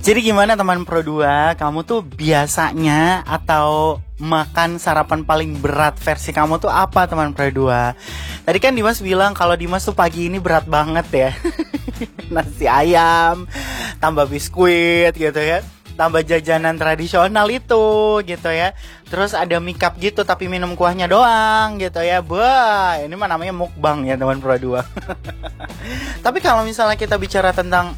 Jadi gimana teman Pro 2? Kamu tuh biasanya atau makan sarapan paling berat versi kamu tuh apa teman Pro 2? Tadi kan Dimas bilang kalau Dimas tuh pagi ini berat banget ya. Nasi ayam, tambah biskuit gitu ya, tambah jajanan tradisional itu gitu ya. Terus ada mie cup gitu tapi minum kuahnya doang gitu ya. Wah, ini mah namanya mukbang ya teman Pro 2. Tapi kalau misalnya kita bicara tentang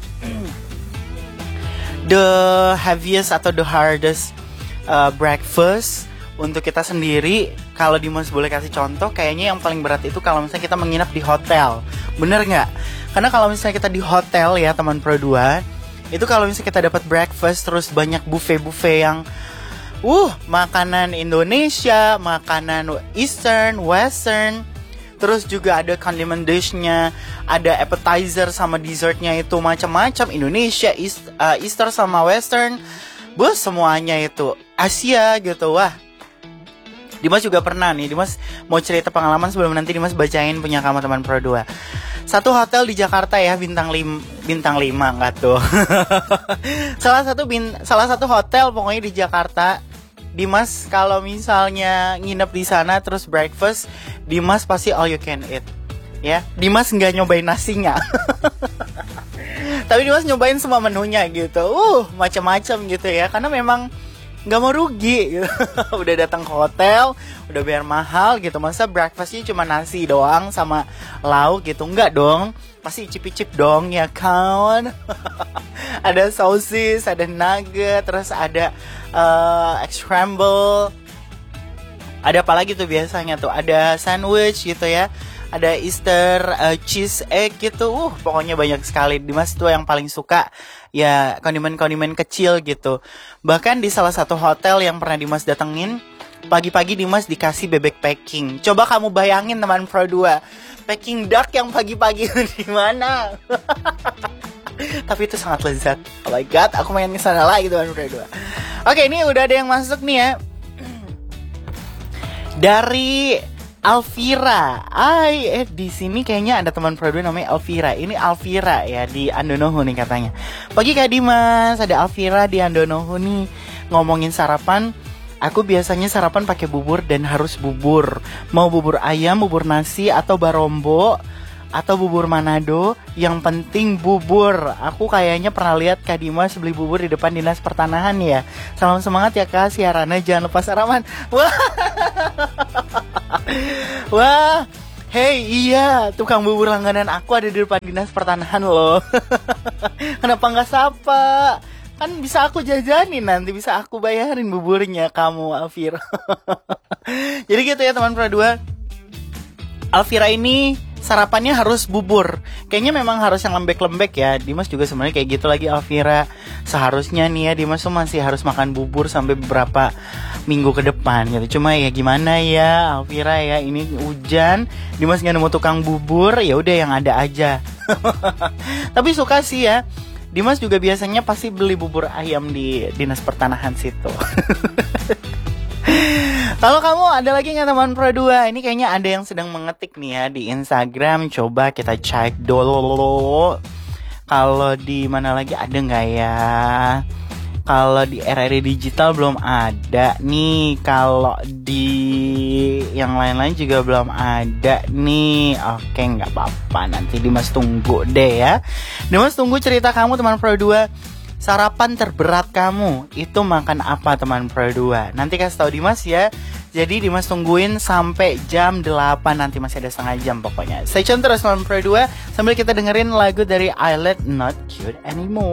the heaviest atau the hardest breakfast untuk kita sendiri, kalau Dimas boleh kasih contoh, kayaknya yang paling berat itu kalau misalnya kita menginap di hotel. Bener nggak? Karena kalau misalnya kita di hotel ya teman Pro 2, itu kalau misalnya kita dapat breakfast terus banyak buffet-buffet yang makanan Indonesia, makanan Eastern, Western, terus juga ada condiment dish-nya, ada appetizer sama dessertnya itu macam-macam Indonesia, Eastern sama Western, semuanya itu Asia gitu. Wah, Dimas juga pernah nih. Dimas mau cerita pengalaman sebelum nanti Dimas bacain punya kamu teman Pro 2. Satu hotel di Jakarta ya, bintang 5 enggak tuh. salah satu hotel pokoknya di Jakarta. Dimas kalau misalnya nginep di sana terus breakfast, Dimas pasti all you can eat. Ya, Dimas nggak nyobain nasinya. Tapi Dimas nyobain semua menunya gitu. Macam-macam gitu ya. Karena memang nggak mau rugi gitu. Udah datang ke hotel, udah bayar mahal gitu. Masa breakfastnya cuma nasi doang sama lauk gitu? Enggak dong. Pasti icip-icip dong ya kan. Ada sosis, ada nugget, terus ada egg scramble. Ada apa lagi tuh biasanya tuh? Ada sandwich gitu ya. Ada Easter cheese egg gitu. Pokoknya banyak sekali. Dimas tuh yang paling suka ya kondimen-kondimen kecil gitu. Bahkan di salah satu hotel yang pernah Dimas datengin, pagi-pagi Dimas dikasih bebek packing. Coba kamu bayangin teman Pro 2, packing duck yang pagi-pagi di mana? Tapi itu sangat lezat. Oh my god, aku main kesana lagi teman Pro 2. Oke, ini udah ada yang masuk nih ya. Dari Alvira. Di sini kayaknya ada teman Pro 2 namanya Alvira. Ini Alvira ya di Andonohu nih katanya. Pagi Kak Dimas, ada Alvira di Andonohu nih ngomongin sarapan. Aku biasanya sarapan pakai bubur dan harus bubur. Mau bubur ayam, bubur nasi atau barombo atau bubur Manado, yang penting bubur. Aku kayaknya pernah lihat Kak Dimas beli bubur di depan Dinas Pertanahan ya. Salam semangat ya Kak, siarannya jangan lupa sarapan. Wah, hey iya, tukang bubur langganan aku ada di depan Dinas Pertanahan loh. Kenapa nggak sapa? Kan bisa aku jajanin nanti, bisa aku bayarin buburnya kamu Alvira. Jadi gitu ya teman Pro 2. Alvira ini sarapannya harus bubur. Kayaknya memang harus yang lembek-lembek ya. Dimas juga sebenarnya kayak gitu lagi Alvira. Seharusnya nih ya Dimas tuh masih harus makan bubur sampai beberapa minggu ke depan gitu. Cuma ya gimana ya Alvira ya, ini hujan, Dimas nggak nemu tukang bubur, ya udah yang ada aja. Tapi suka sih ya. Dimas juga biasanya pasti beli bubur ayam di Dinas Pertanahan situ. Kalau kamu ada lagi nggak teman Pro 2? Ini kayaknya ada yang sedang mengetik nih ya di Instagram. Coba kita cek dulu. Kalau di mana lagi ada nggak ya? Kalau di RRI Digital belum ada nih. Kalau di yang lain-lain juga belum ada nih. Oke, nggak apa-apa. Nanti Dimas tunggu deh ya. Dimas tunggu cerita kamu teman Pro 2. Sarapan terberat kamu itu makan apa teman Pro 2? Nanti kasih tahu Dimas ya. Jadi Dimas tungguin sampai jam 8. Nanti masih ada setengah jam pokoknya. Stay tune terus teman Pro 2 sambil kita dengerin lagu dari Islet Not Cute Anymore.